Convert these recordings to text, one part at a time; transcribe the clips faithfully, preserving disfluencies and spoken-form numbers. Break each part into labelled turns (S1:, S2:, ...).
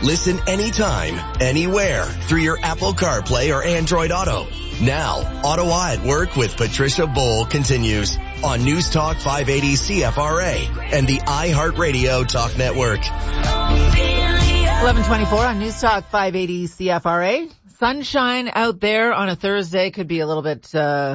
S1: Listen anytime, anywhere through your Apple CarPlay or Android Auto. Now, Ottawa at Work with Patricia Bowl continues on News Talk five eighty C F R A and the iHeartRadio Talk Network.
S2: eleven twenty-four on News Talk five eighty C F R A. Sunshine out there on a Thursday. Could be a little bit uh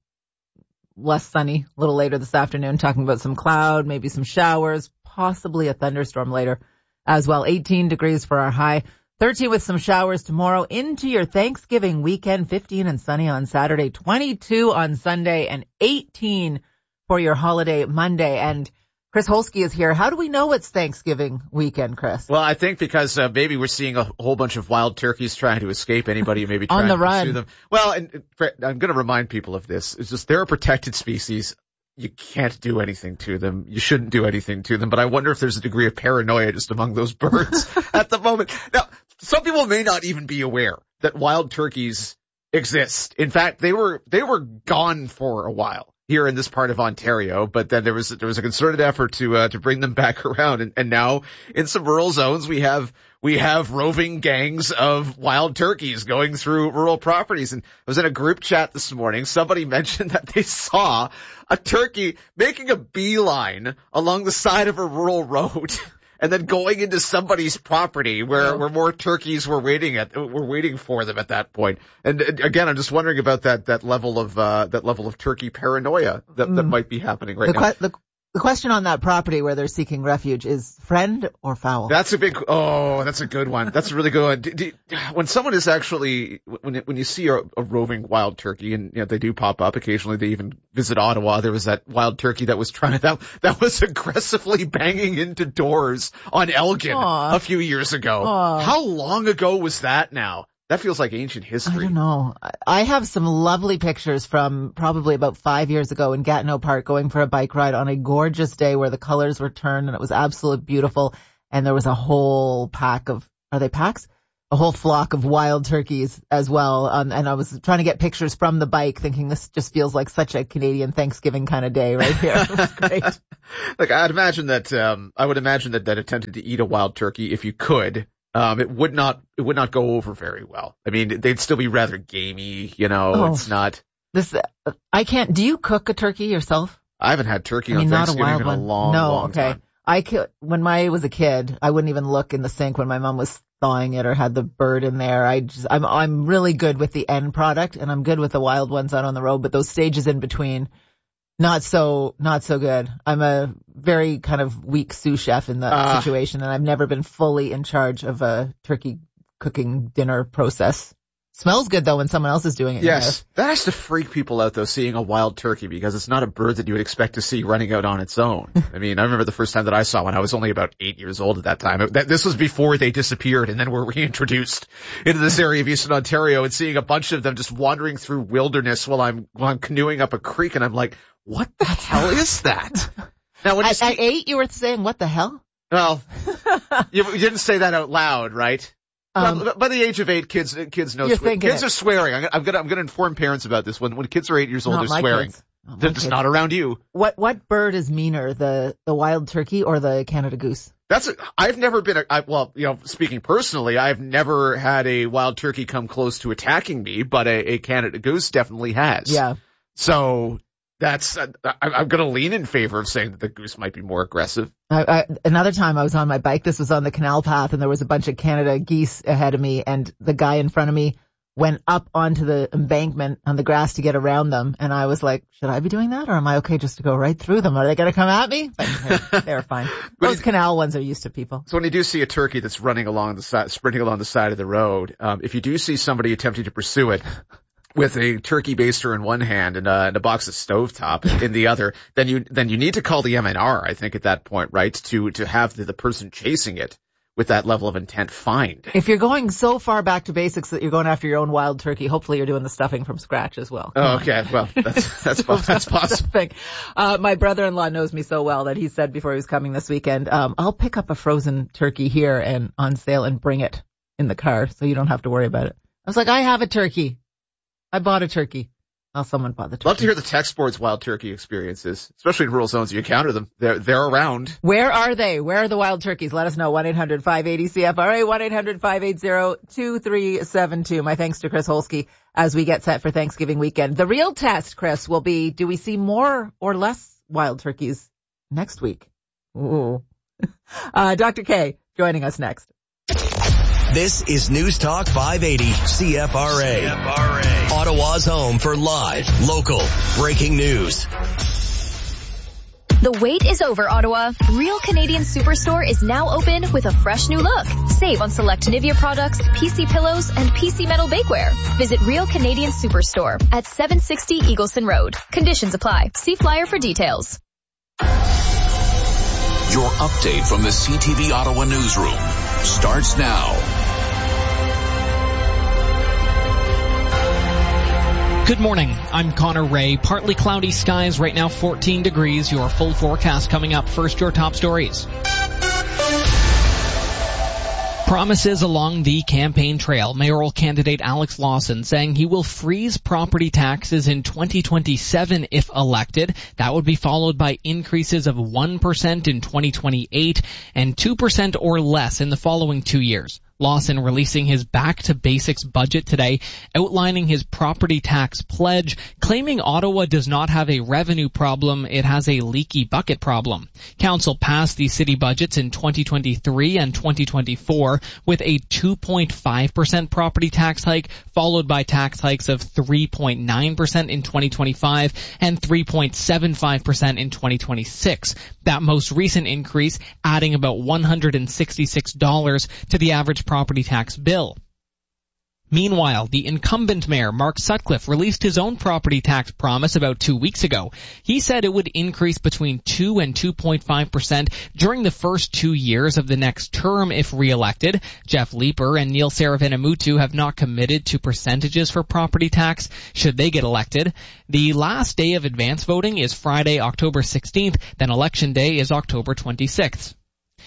S2: less sunny a little later this afternoon. Talking about some cloud, maybe some showers, possibly a thunderstorm later as well. eighteen degrees for our high. thirteen with some showers tomorrow into your Thanksgiving weekend. fifteen and sunny on Saturday, twenty-two on Sunday, and eighteen for your holiday Monday. And Chris Holsky is here. How do we know it's Thanksgiving weekend, Chris?
S3: Well, I think because uh, maybe we're seeing a whole bunch of wild turkeys trying to escape anybody who may be trying
S2: on the
S3: to
S2: run.
S3: pursue them. Well, and uh, I'm going to remind people of this. It's just they're a protected species. You can't do anything to them. You shouldn't do anything to them. But I wonder if there's a degree of paranoia just among those birds at the moment. Now, some people may not even be aware that wild turkeys exist. In fact, they were they were gone for a while here in this part of Ontario, but then there was there was a concerted effort to uh, to bring them back around, and, and now in some rural zones we have we have roving gangs of wild turkeys going through rural properties. And I was in a group chat this morning. Somebody mentioned that they saw a turkey making a beeline along the side of a rural road and then going into somebody's property where,
S2: oh.
S3: where more turkeys were waiting at, were waiting for them at that point. And again, I'm just wondering about that, that level of, uh, that level of turkey paranoia that, that mm. might be happening right
S2: the
S3: now.
S2: Que- the, the question on that property where they're seeking refuge is friend or foul?
S3: That's a big, oh, that's a good one. That's a really good one. Do, do, when someone is actually, when, when you see a, a roving wild turkey, and you know, they do pop up occasionally, they even visit Ottawa. There was that wild turkey that was trying to, that, that was aggressively banging into doors on Elgin Aww. a few years ago.
S2: Aww.
S3: How long ago was that now? That feels like ancient history.
S2: I don't know. I have some lovely pictures from probably about five years ago in Gatineau Park going for a bike ride on a gorgeous day where the colors were turned and it was absolutely beautiful. And there was a whole pack of, are they packs? A whole flock of wild turkeys as well. Um, and I was trying to get pictures from the bike thinking this just feels like such a Canadian Thanksgiving kind of day right here. It was great.
S3: Like I'd imagine that, um, I would imagine that that attempted to eat a wild turkey if you could. Um, it would not, it would not go over very well. I mean, they'd still be rather gamey, you know,
S2: oh,
S3: it's not.
S2: This, uh, I can't, do you cook a turkey yourself?
S3: I haven't had turkey
S2: I mean,
S3: on
S2: not
S3: Thanksgiving
S2: a wild
S3: in
S2: one.
S3: a long,
S2: no,
S3: long
S2: okay.
S3: time.
S2: I could, when I was a kid, I wouldn't even look in the sink when my mom was thawing it or had the bird in there. I just, I'm, I'm really good with the end product and I'm good with the wild ones out on the road, but those stages in between, Not so, not so good. I'm a very kind of weak sous chef in that uh, situation, and I've never been fully in charge of a turkey cooking dinner process. Smells good though when someone else is doing it.
S3: Yes, that has to freak people out though, seeing a wild turkey, because it's not a bird that you would expect to see running out on its own. I mean, I remember the first time that I saw one, I was only about eight years old at that time. It, that, this was before they disappeared and then were reintroduced into this area of Eastern Ontario, and seeing a bunch of them just wandering through wilderness while I'm, while I'm canoeing up a creek, and I'm like, what the hell is that? Now, when
S2: at,
S3: you
S2: at eight, you were saying, what the hell?
S3: Well, you, you didn't say that out loud, right? Um, by, by the age of eight, kids kids know
S2: you're
S3: swear. Kids
S2: it.
S3: are swearing. I'm, I'm gonna I'm gonna inform parents about this. When when kids are eight years old,
S2: not
S3: they're swearing. They're just not around you.
S2: What what bird is meaner, the the wild turkey or the Canada goose?
S3: That's a, I've never been a I, well, you know, speaking personally, I've never had a wild turkey come close to attacking me, but a, a Canada goose definitely has.
S2: Yeah.
S3: So that's uh, I, I'm going to lean in favor of saying that the goose might be more aggressive.
S2: I, I, another time I was on my bike. This was on the canal path, and there was a bunch of Canada geese ahead of me, and the guy in front of me went up onto the embankment on the grass to get around them, and I was like, should I be doing that, or am I okay just to go right through them? Are they going to come at me? But they're fine. Those canal ones are used to people.
S3: So when you do see a turkey that's running along the side, sprinting along the side of the road, um, if you do see somebody attempting to pursue it with a turkey baster in one hand and, uh, and a box of stovetop in the other, then you then you need to call the M N R, I think, at that point, right, to to have the, the person chasing it with that level of intent fined.
S2: If you're going so far back to basics that you're going after your own wild turkey, hopefully you're doing the stuffing from scratch as well.
S3: Oh, okay. Well, that's that's that's possible.
S2: Uh, my brother-in-law knows me so well that he said before he was coming this weekend, um, I'll pick up a frozen turkey here and on sale and bring it in the car so you don't have to worry about it. I was like, I have a turkey. I bought a turkey. Well, someone bought the turkey.
S3: Love to hear the text board's wild turkey experiences, especially in rural zones. You encounter them. They're, they're around.
S2: Where are they? Where are the wild turkeys? Let us know. one eight hundred five eight zero C F R A, one eight hundred five eight zero two three seven two. My thanks to Chris Holsky as we get set for Thanksgiving weekend. The real test, Chris, will be, do we see more or less wild turkeys next week? Ooh. Uh, Doctor K joining us next.
S1: This is News Talk five eighty C F R A. C F R A. Ottawa's home for live, local, breaking news.
S4: The wait is over, Ottawa. Real Canadian Superstore is now open with a fresh new look. Save on select Nivea products, P C pillows, and P C metal bakeware. Visit Real Canadian Superstore at seven sixty Eagleson Road. Conditions apply. See flyer for details.
S5: Your update from the C T V Ottawa newsroom starts now.
S6: Good morning. I'm Connor Ray. Partly cloudy skies right now, fourteen degrees. Your full forecast coming up. First, your top stories. Promises along the campaign trail. Mayoral candidate Alex Lawson saying he will freeze property taxes in twenty twenty-seven if elected. That would be followed by increases of one percent in twenty twenty-eight and two percent or less in the following two years. Lawson releasing his Back to Basics budget today, outlining his property tax pledge, claiming Ottawa does not have a revenue problem, it has a leaky bucket problem. Council passed the city budgets in twenty twenty-three and twenty twenty-four with a two point five percent property tax hike, followed by tax hikes of three point nine percent in twenty twenty-five and three point seven five percent in twenty twenty-six. That most recent increase adding about one hundred sixty-six dollars to the average property tax bill. Meanwhile, the incumbent mayor, Mark Sutcliffe, released his own property tax promise about two weeks ago. He said it would increase between two and two point five percent during the first two years of the next term if re-elected. Jeff Leeper and Neil Saravanamuttu have not committed to percentages for property tax should they get elected. The last day of advance voting is Friday, October sixteenth, then Election Day is October twenty-sixth.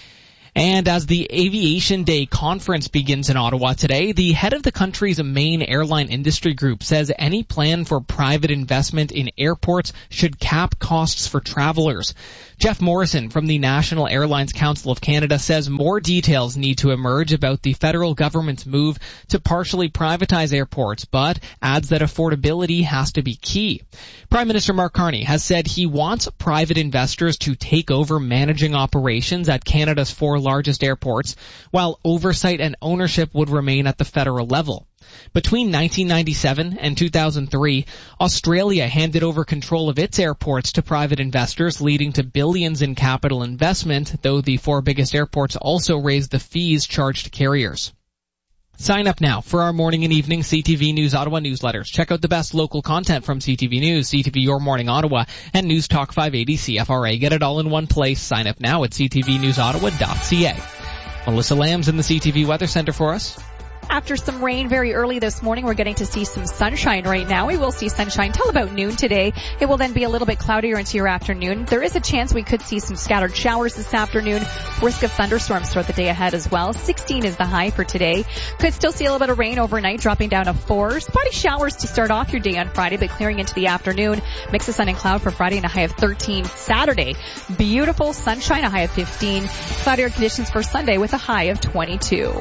S6: And as the Aviation Day conference begins in Ottawa today, the head of the country's main airline industry group says any plan for private investment in airports should cap costs for travelers. Jeff Morrison from the National Airlines Council of Canada says more details need to emerge about the federal government's move to partially privatize airports, but adds that affordability has to be key. Prime Minister Mark Carney has said he wants private investors to take over managing operations at Canada's four largest airports, while oversight and ownership would remain at the federal level. Between nineteen ninety-seven and two thousand three, Australia handed over control of its airports to private investors, leading to billions in capital investment, though the four biggest airports also raised the fees charged to carriers. Sign up now for our morning and evening C T V News Ottawa newsletters. Check out the best local content from C T V News, C T V Your Morning Ottawa, and News Talk five eighty C F R A. Get it all in one place. Sign up now at c t v news ottawa dot c a. Melissa Lamb's in the C T V Weather Center for us.
S7: After some rain very early this morning, we're getting to see some sunshine right now. We will see sunshine till about noon today. It will then be a little bit cloudier into your afternoon. There is a chance we could see some scattered showers this afternoon. Risk of thunderstorms throughout the day ahead as well. sixteen is the high for today. Could still see a little bit of rain overnight, dropping down to four. Spotty showers to start off your day on Friday, but clearing into the afternoon. Mix of sun and cloud for Friday and a high of thirteen. Saturday, beautiful sunshine, a high of fifteen. Cloudier conditions for Sunday with a high of twenty-two.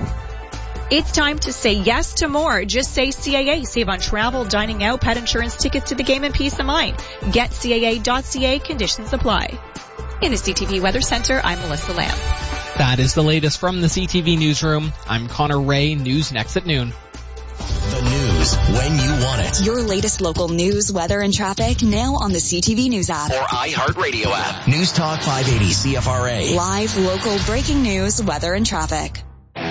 S8: It's time to say yes to more. Just say C A A. Save on travel, dining out, pet insurance, tickets to the game, and peace of mind. Get C A A dot C A. Conditions apply. In the C T V Weather Center, I'm Melissa Lamb.
S6: That is the latest from the C T V Newsroom. I'm Connor Ray. News next at noon.
S1: The news when you want it.
S9: Your latest local news, weather, and traffic now on the C T V News app.
S1: Or iHeartRadio app. News Talk five eighty C F R A.
S9: Live, local, breaking news, weather, and traffic.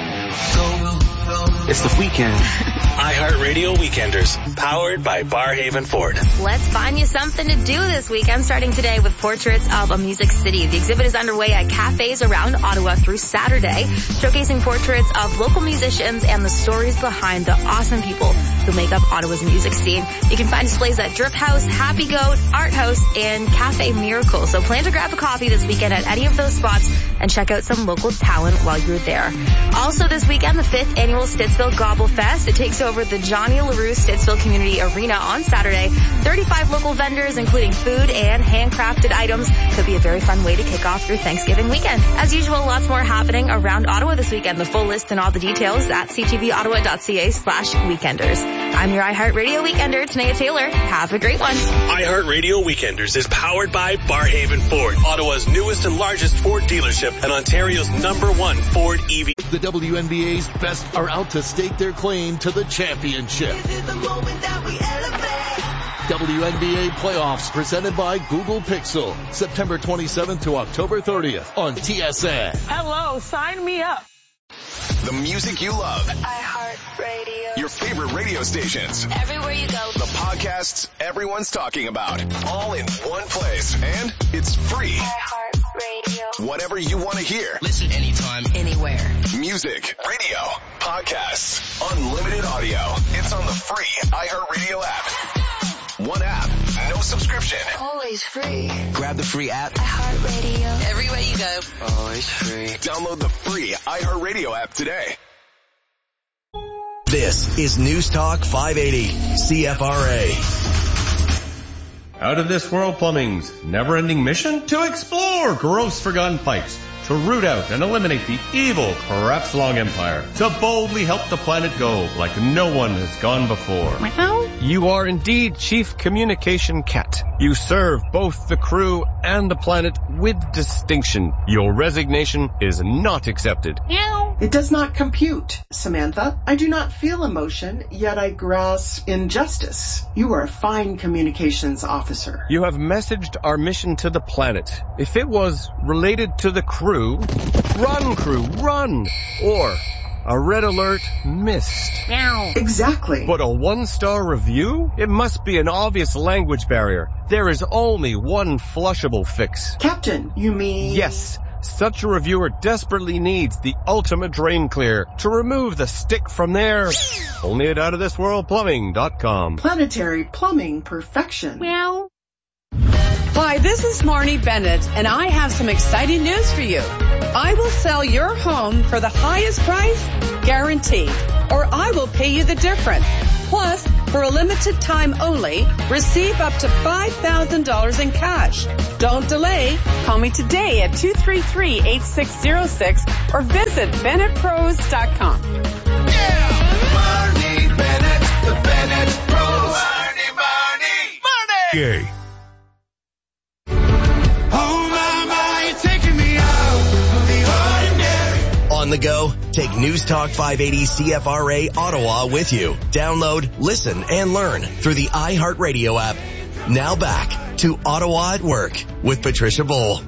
S10: It's the weekend. iHeartRadio Weekenders, powered by Barhaven Ford.
S11: Let's find you something to do this weekend, starting today with Portraits of a Music City. The exhibit is underway at cafes around Ottawa through Saturday, showcasing portraits of local musicians and the stories behind the awesome people who make up Ottawa's music scene. You can find displays at Drip House, Happy Goat, Art House, and Cafe Miracle. So plan to grab a coffee this weekend at any of those spots and check out some local talent while you're there. Also this weekend, the fifth annual Stitz Stittsville Gobble Fest. It takes over the Johnny LaRue Stittsville Community Arena on Saturday. thirty-five local vendors, including food and handcrafted items. Could be a very fun way to kick off your Thanksgiving weekend. As usual, lots more happening around Ottawa this weekend. The full list and all the details at c t v ottawa dot c a slash weekenders. I'm your iHeartRadio Weekender, Tanea Taylor. Have a great one.
S10: iHeartRadio Weekenders is powered by Barhaven Ford, Ottawa's newest and largest Ford dealership and Ontario's number one Ford E V.
S12: The W N B A's best are out to stake their claim to the championship. This is the moment that we elevate. W N B A playoffs presented by Google Pixel, September twenty-seventh to October thirtieth on T S N.
S13: Hello, sign me up.
S14: The music you love.
S15: iHeartRadio.
S14: Your favorite radio stations.
S15: Everywhere you go.
S14: The podcasts everyone's talking about. All in one place. And it's free.
S15: iHeartRadio.
S14: Whatever you want to hear.
S16: Listen anytime, anywhere.
S14: Music, radio, podcasts, unlimited audio. It's on the free iHeartRadio app. One app, no subscription.
S15: Always free.
S16: Grab the free app.
S15: iHeartRadio.
S16: Everywhere you go. Always free.
S14: Download the free iHeartRadio app today.
S1: This is News Talk five eighty C F R A.
S17: Out of This World Plumbing's never-ending mission to explore gross forgotten pipes, to root out and eliminate the evil Crapslong Empire, to boldly help the planet go like no one has gone before. You are indeed Chief Communication Cat. You serve both the crew and the planet with distinction. Your resignation is not accepted.
S18: It does not compute, Samantha. I do not feel emotion, yet I grasp injustice. You are a fine communications officer.
S17: You have messaged our mission to the planet. If it was related to the crew, run, crew, run! Or a red alert missed.
S18: Meow. Exactly.
S17: But a one-star review? It must be an obvious language barrier. There is only one flushable fix.
S18: Captain, you mean?
S17: Yes. Such a reviewer desperately needs the ultimate drain clear to remove the stick from there. Only at out of this world plumbing dot com.
S18: Planetary plumbing perfection.
S13: Meow. Hi, this is Marnie Bennett, and I have some exciting news for you. I will sell your home for the highest price, guaranteed, or I will pay you the difference. Plus, for a limited time only, receive up to five thousand dollars in cash. Don't delay. Call me today at two three three, eight six zero six or visit Bennett Pros dot com.
S12: Yeah! Marnie Bennett, the Bennett Pros. Marnie, Marnie, Marnie!
S1: Yay.
S12: Oh my, my, you're taking me out of the ordinary.
S1: On the go, take News Talk five eighty C F R A Ottawa with you. Download, listen, and learn through the iHeartRadio app. Now back to Ottawa at Work with Patricia Bowl.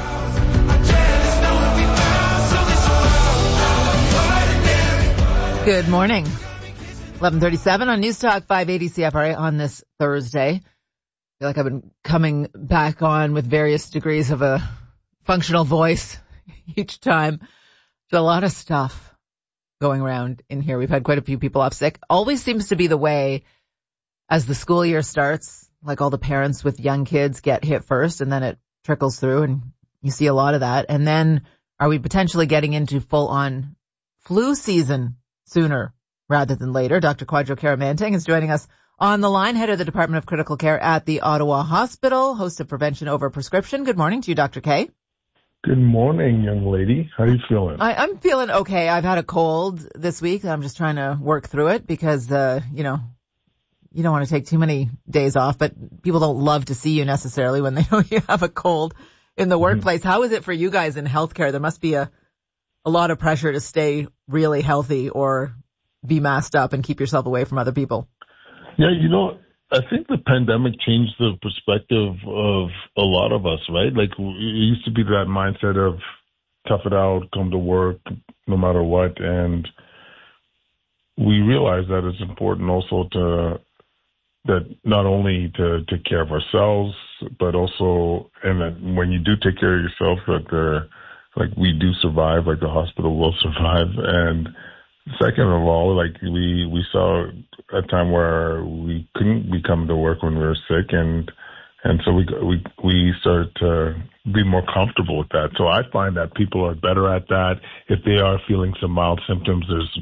S2: Good morning. eleven thirty-seven on News Talk five eighty C F R A on this Thursday. I feel like I've been coming back on with various degrees of a functional voice each time. There's a lot of stuff going around in here. We've had quite a few people off sick. Always seems to be the way as the school year starts, like all the parents with young kids get hit first and then it trickles through and you see a lot of that. And then are we potentially getting into full on flu season sooner rather than later? Doctor Kwadwo Kyeremanteng is joining us on the line, head of the Department of Critical Care at the Ottawa Hospital, host of Prevention Over Prescription. Good morning to you, Doctor K.
S19: Good morning, young lady. How are you feeling?
S2: I, I'm feeling okay. I've had a cold this week. I'm just trying to work through it because, uh, you know, you don't want to take too many days off, but people don't love to see you necessarily when they know you have a cold in the workplace. Mm-hmm. How is it for you guys in healthcare? There must be a, a lot of pressure to stay really healthy or be masked up and keep yourself away from other people.
S19: Yeah, you know, I think the pandemic changed the perspective of a lot of us, right? Like, it used to be that mindset of tough it out, come to work, no matter what. And we realized that it's important also to, that not only to take care of ourselves, but also, and that when you do take care of yourself, that the, like we do survive, like the hospital will survive. And second of all, like we, we saw a time where we couldn't be coming to work when we were sick, and and so we we we started to be more comfortable with that. So I find that people are better at that. If they are feeling some mild symptoms, there's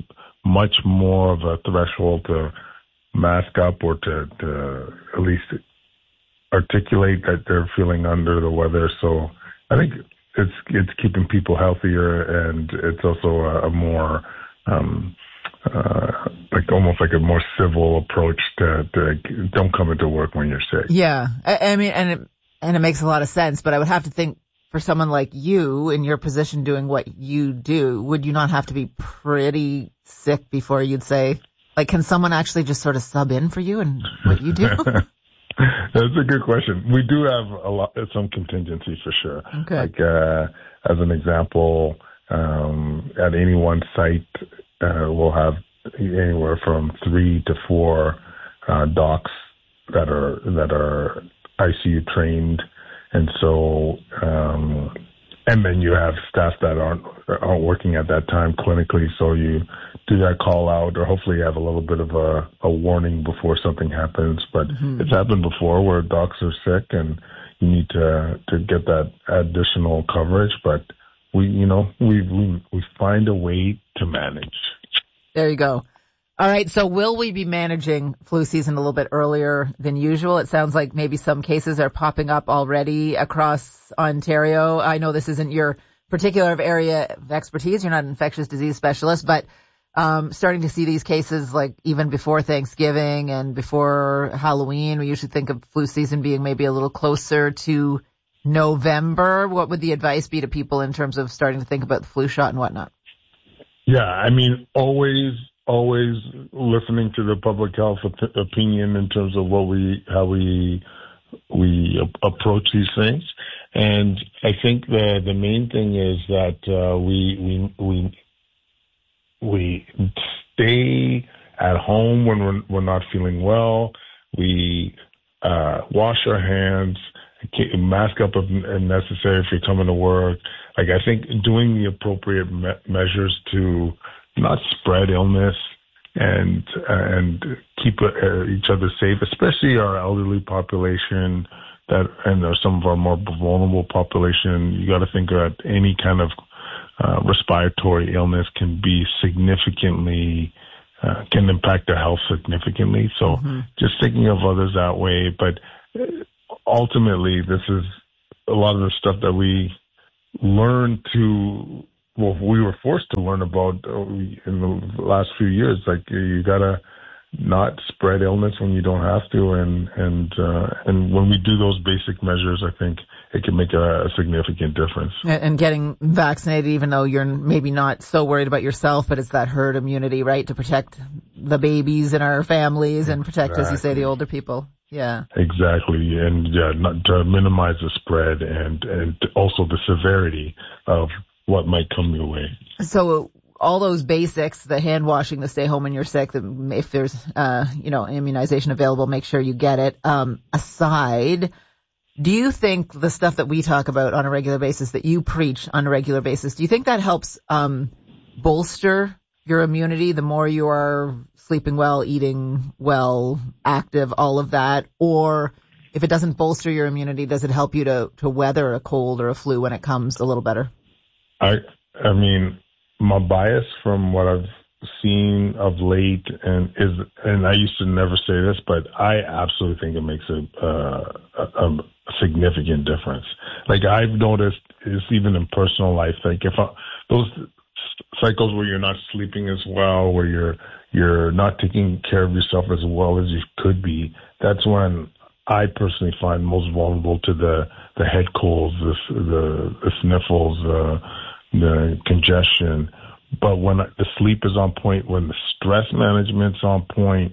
S19: much more of a threshold to mask up or to, to at least articulate that they're feeling under the weather. So I think it's it's keeping people healthier, and it's also a, a more um, uh, like almost like a more civil approach to, to don't come into work when you're sick.
S2: Yeah, I, I mean, and it, and it makes a lot of sense. But I would have to think for someone like you in your position doing what you do, would you not have to be pretty sick before you'd say, like, can someone actually just sort of sub in for you and what you do?
S19: That's a good question. We do have a lot, some contingency for sure.
S2: Okay.
S19: Like, uh, as an example, um, at any one site, uh, we'll have anywhere from three to four, uh, docs that are, that are I C U trained. And so, um, and then you have staff that aren't, aren't working at that time clinically. So you do that call out, or hopefully you have a little bit of a, a warning before something happens. But mm-hmm. it's happened before where docs are sick and you need to, to get that additional coverage. But we, you know, we, we, we find a way to manage.
S2: There you go. All right. So will we be managing flu season a little bit earlier than usual? It sounds like maybe some cases are popping up already across Ontario. I know this isn't your particular area of expertise. You're not an infectious disease specialist, but um, starting to see these cases like even before Thanksgiving and before Halloween. We usually think of flu season being maybe a little closer to November. What would the advice be to people in terms of starting to think about the flu shot and whatnot?
S19: Yeah, I mean, always, always listening to the public health op- opinion in terms of what we, how we, we approach these things. And I think the, the main thing is that, uh, we, we, we, we stay at home when we're, we're not feeling well. We, uh, wash our hands, mask up if necessary if you're coming to work. Like, I think doing the appropriate me- measures to not spread illness and and keep uh, each other safe, especially our elderly population that and uh, some of our more vulnerable population. You got to think that any kind of uh, respiratory illness can be significantly uh, can impact their health significantly. So mm-hmm. just thinking of others that way, but ultimately, this is a lot of the stuff that we learned to, well, we were forced to learn about in the last few years. Like, you gotta not spread illness when you don't have to, and and uh, and when we do those basic measures, I think it can make a, a significant difference.
S2: And getting vaccinated, even though you're maybe not so worried about yourself, but it's that herd immunity, right, to protect the babies in our families and protect, exactly. as you say, the older people. Yeah.
S19: Exactly. And yeah, not to minimize the spread and, and also the severity of what might come your way.
S2: So all those basics, the hand washing, the stay home when you're sick, the, if there's, uh, you know, immunization available, make sure you get it. Um, aside, do you think the stuff that we talk about on a regular basis, that you preach on a regular basis, do you think that helps, um, bolster your immunity the more you are sleeping well, eating well, active, all of that? Or if it doesn't bolster your immunity, does it help you to, to weather a cold or a flu when it comes a little better?
S19: I, I mean, my bias from what I've seen of late and is, and I used to never say this, but I absolutely think it makes a, uh, a, a significant difference. Like, I've noticed is even in personal life, like if I, those cycles where you're not sleeping as well, where you're you're not taking care of yourself as well as you could be, that's when I personally find most vulnerable to the, the head colds, the, the, the sniffles, uh, the congestion. But when the sleep is on point, when the stress management's on point,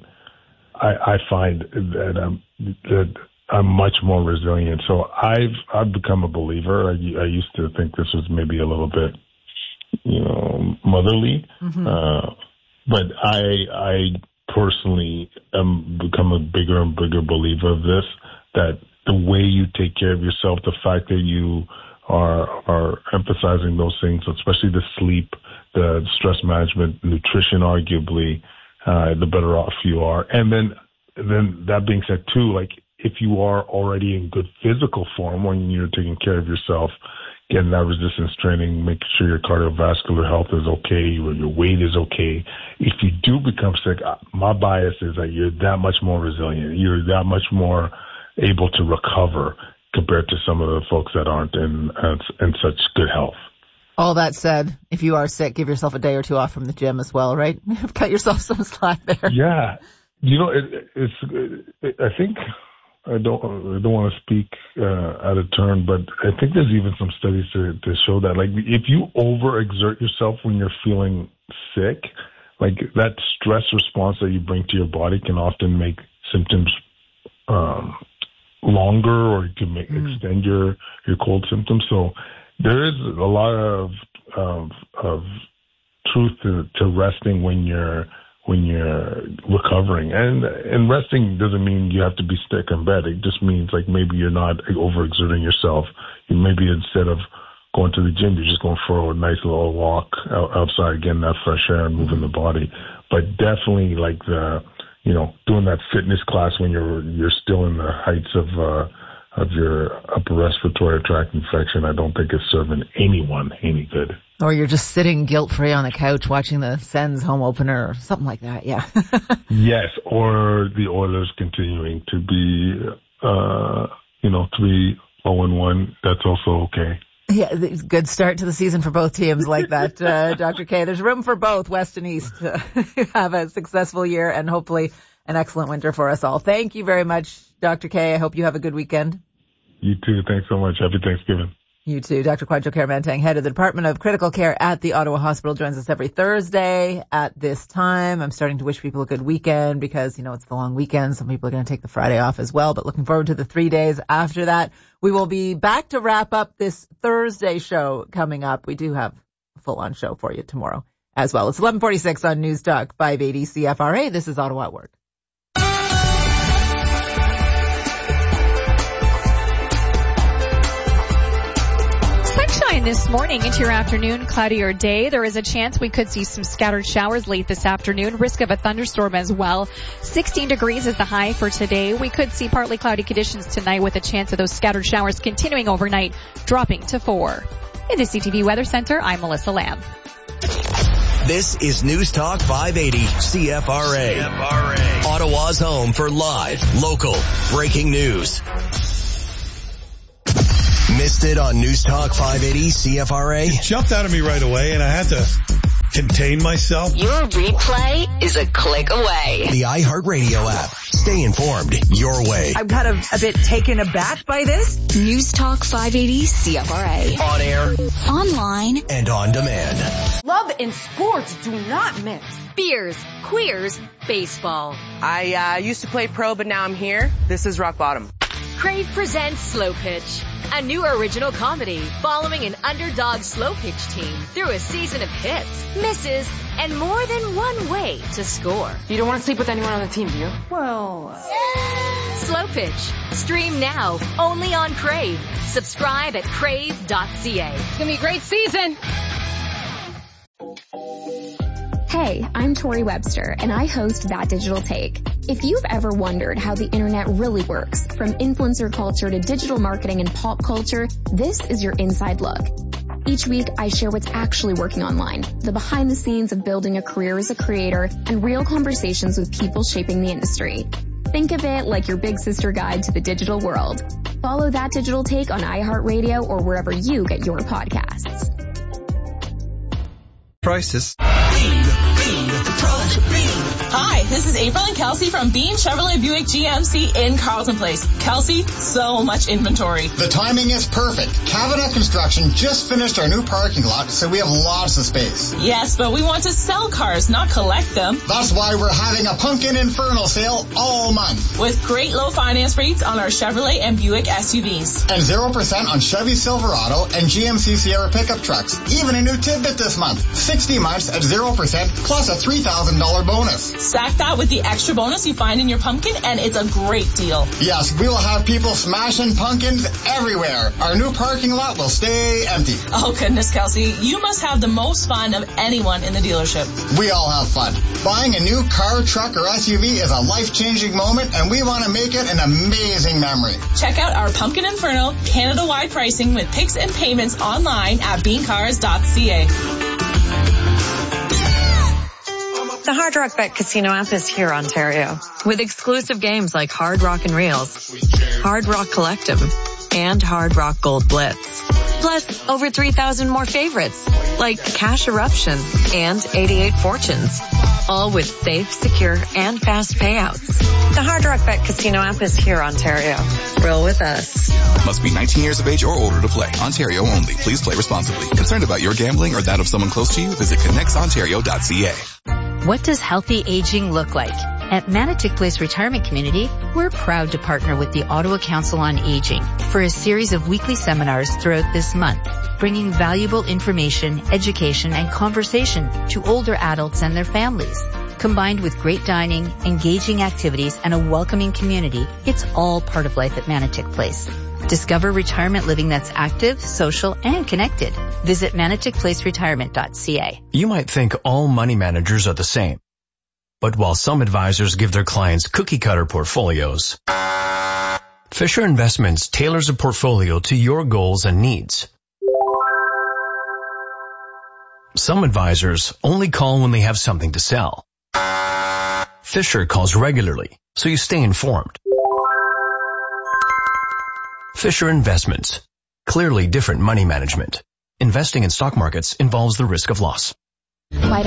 S19: I, I find that I'm, that I'm much more resilient. So I've I've become a believer. I, I used to think this was maybe a little bit, you know, motherly. Mm-hmm. Uh, but I, I personally am become a bigger and bigger believer of this, that the way you take care of yourself, the fact that you are, are emphasizing those things, especially the sleep, the stress management, nutrition, arguably, uh, the better off you are. And then, then that being said too, like, if you are already in good physical form when you're taking care of yourself, getting that resistance training, making sure your cardiovascular health is okay, your, your weight is okay. If you do become sick, my bias is that you're that much more resilient. You're that much more able to recover compared to some of the folks that aren't in, in such good health.
S2: All that said, if you are sick, give yourself a day or two off from the gym as well, right? Cut yourself some slack there.
S19: Yeah. You know, it, it's, it, I think, I don't, I don't want to speak uh, out of turn, but I think there's even some studies to, to show that, like, if you overexert yourself when you're feeling sick, like, that stress response that you bring to your body can often make symptoms um, longer, or it can make, mm. extend your, your cold symptoms. So there is a lot of of, of truth to, to resting when you're when you're recovering. And and resting doesn't mean you have to be stuck in bed. It just means, like, maybe you're not overexerting yourself. You maybe instead of going to the gym, you're just going for a nice little walk out, outside, getting that fresh air and moving the body. But definitely, like, the, you know, doing that fitness class when you're you're still in the heights of uh, of your upper respiratory tract infection, I don't think it's serving anyone any good.
S2: Or you're just sitting guilt-free on the couch watching the Sens home opener or something like that, yeah.
S19: Yes, or the Oilers continuing to be, uh, you know, three oh and one. That's also okay.
S2: Yeah, good start to the season for both teams like that, uh, Doctor K. There's room for both, West and East, to have a successful year and hopefully an excellent winter for us all. Thank you very much, Doctor K. I hope you have a good weekend.
S19: You too. Thanks so much. Happy Thanksgiving.
S2: You too. Doctor Kwadwo Kyeremanteng, head of the Department of Critical Care at the Ottawa Hospital, joins us every Thursday at this time. I'm starting to wish people a good weekend because, you know, it's the long weekend. Some people are going to take the Friday off as well, but looking forward to the three days after that. We will be back to wrap up this Thursday show coming up. We do have a full-on show for you tomorrow as well. It's eleven forty-six on News Talk five eighty C F R A. This is Ottawa at Work.
S7: Sunshine this morning into your afternoon, cloudier day. There is a chance we could see some scattered showers late this afternoon. Risk of a thunderstorm as well. sixteen degrees is the high for today. We could see partly cloudy conditions tonight with a chance of those scattered showers continuing overnight, dropping to four. In the C T V Weather Center, I'm Melissa Lamb.
S1: This is News Talk five eighty C F R A. C F R A. Ottawa's home for live, local, breaking news. Missed it on News Talk five eighty C F R A?
S20: It jumped out of me right away, and I had to contain myself.
S15: Your replay is a click away.
S1: The iHeartRadio app. Stay informed your way.
S21: I'm kind of a bit taken aback by this.
S9: News Talk five eighty C F R A.
S1: On air,
S9: online,
S1: and on demand.
S22: Love and sports do not mix.
S23: Beers, queers, baseball.
S24: I uh, used to play pro, but now I'm here. This is rock bottom.
S23: Crave presents Slow Pitch, a new original comedy following an underdog slow pitch team through a season of hits, misses, and more than one way to score.
S22: You don't want to sleep with anyone on the team, do you?
S23: Well, uh... Slow Pitch. Stream now, only on Crave. Subscribe at crave dot c a.
S22: It's going to be a great season.
S25: Hey, I'm Tori Webster, and I host That Digital Take. If you've ever wondered how the internet really works, from influencer culture to digital marketing and pop culture, this is your inside look. Each week, I share what's actually working online, the behind the scenes of building a career as a creator, and real conversations with people shaping the industry. Think of it like your big sister guide to the digital world. Follow That Digital Take on iHeartRadio or wherever you get your podcasts.
S20: Prices.
S26: Hi, this is April and Kelsey from Bean Chevrolet Buick G M C in Carlton Place. Kelsey, so much inventory.
S27: The timing is perfect. Cabinet Construction just finished our new parking lot, so we have lots of space.
S26: Yes, but we want to sell cars, not collect them.
S27: That's why we're having a Pumpkin Inferno sale all month.
S26: With great low finance rates on our Chevrolet and Buick S U Vs.
S27: And zero percent on Chevy Silverado and G M C Sierra pickup trucks. Even a new tidbit this month. sixty months at zero percent plus plus a three thousand dollars bonus.
S26: Stack that with the extra bonus you find in your pumpkin, and it's a great deal.
S27: Yes, we will have people smashing pumpkins everywhere. Our new parking lot will stay empty.
S26: Oh, goodness, Kelsey. You must have the most fun of anyone in the dealership.
S27: We all have fun. Buying a new car, truck, or S U V is a life-changing moment, and we want to make it an amazing memory.
S26: Check out our Pumpkin Inferno Canada-wide pricing with picks and payments online at bean cars dot c a.
S3: The Hard Rock Bet Casino app is here, Ontario, with exclusive games like Hard Rock and Reels, Hard Rock Collective, and Hard Rock Gold Blitz. Plus, over three thousand more favorites, like Cash Eruption and eighty-eight Fortunes, all with safe, secure, and fast payouts. The Hard Rock Bet Casino app is here, Ontario. Roll with us.
S4: Must be nineteen years of age or older to play. Ontario only. Please play responsibly. Concerned about your gambling or that of someone close to you? Visit connects ontario dot c a.
S5: What does healthy aging look like? At Manotick Place Retirement Community, we're proud to partner with the Ottawa Council on Aging for a series of weekly seminars throughout this month, bringing valuable information, education, and conversation to older adults and their families. Combined with great dining, engaging activities, and a welcoming community, it's all part of life at Manotick Place. Discover retirement living that's active, social, and connected. Visit manotick place retirement dot c a.
S6: You might think all money managers are the same. But while some advisors give their clients cookie-cutter portfolios, Fisher Investments tailors a portfolio to your goals and needs. Some advisors only call when they have something to sell. Fisher calls regularly, so you stay informed. Fisher Investments. Clearly different money management. Investing in stock markets involves the risk of loss.
S25: Why